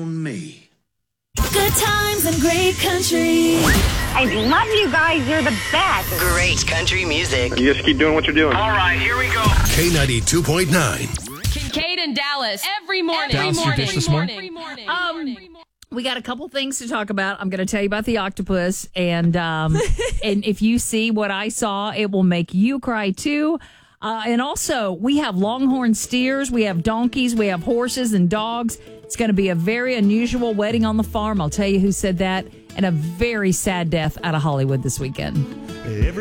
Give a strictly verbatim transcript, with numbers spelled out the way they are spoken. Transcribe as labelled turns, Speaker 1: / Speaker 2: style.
Speaker 1: Me.
Speaker 2: Good times and great country.
Speaker 3: I love you guys. You're the best.
Speaker 4: Great country music.
Speaker 5: You just keep doing what you're doing.
Speaker 6: All right, here we go.
Speaker 1: K ninety-two point nine.
Speaker 7: Kincaid and Dallas every morning.
Speaker 8: Dallas,
Speaker 7: every
Speaker 8: you dish this morning?
Speaker 7: Every morning.
Speaker 9: Um, we got a couple things to talk about. I'm going to tell you about the octopus, and um, and if you see what I saw, it will make you cry too. Uh, and also, we have longhorn steers, we have donkeys, we have horses and dogs. It's going to be a very unusual wedding on the farm. I'll tell you who said that, and a very sad death out of Hollywood this weekend.